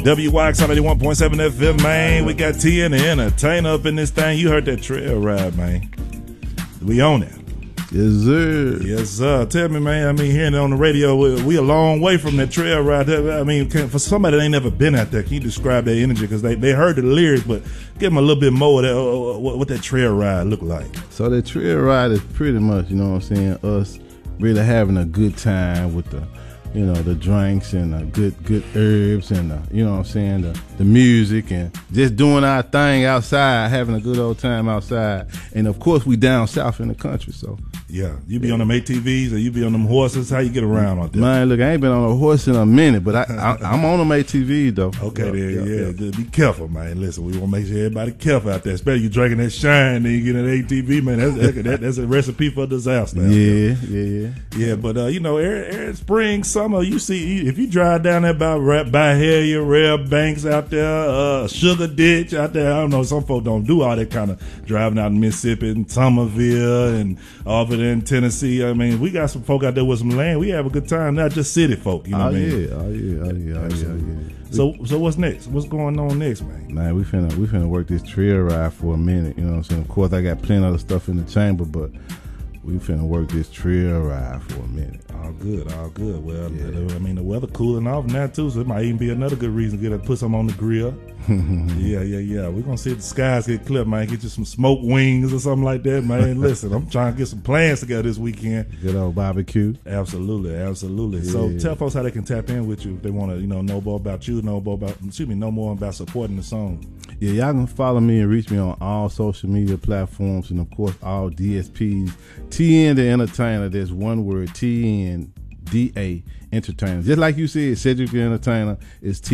WYX 81.7 FM, man. We got T and the Entertainer up in this thing. You heard that trail ride, man. We on it. Yes, sir. Yes, sir. Tell me, man, I mean, hearing it on the radio, we a long way from that trail ride. I mean, for somebody that ain't never been out there, can you describe that energy? Because they heard the lyrics, but give them a little bit more of that, what that trail ride look like. So the trail ride is pretty much, you know what I'm saying, us really having a good time with the, you know, the drinks and the good herbs and the, you know what I'm saying, the music and just doing our thing outside, having a good old time outside. And of course we down south in the country, so. Yeah, you be on them ATVs or you be on them horses? How you get around out there? Man, look, I ain't been on a horse in a minute, but I'm on them ATVs though. Okay, yeah. Be careful, man. Listen, we want to make sure everybody careful out there. Especially you drinking that shine, then you get an ATV, man. That's a recipe for disaster. Yeah. But you know, every spring, summer, you see if you drive down there by Byhalia, Rare Banks out there, Sugar Ditch out there. I don't know, some folks don't do all that kind of driving out in Mississippi and Somerville and over there in Tennessee. I mean, we got some folk out there with some land. We have a good time, not just city folk. You know what I mean? Oh yeah. So what's next? What's going on next, man? Man, we finna work this trail ride for a minute. You know what I'm saying? Of course, I got plenty of other stuff in the chamber, but we finna work this trail ride for a minute. All good. Well, I mean, the weather cooling off now too, so it might even be another good reason to put some on the grill. Yeah. We're gonna see if the skies get clear, man. Get you some smoked wings or something like that, man. Listen, I'm trying to get some plans together this weekend. Good old barbecue. Absolutely. Yeah. So tell folks how they can tap in with you if they want to, you know more about you, know more about supporting the song. Yeah, y'all can follow me and reach me on all social media platforms and of course all DSPs. TN the Entertainer. There's one word, TNDA Entertainer. Just like you said, Cedric the Entertainer is T.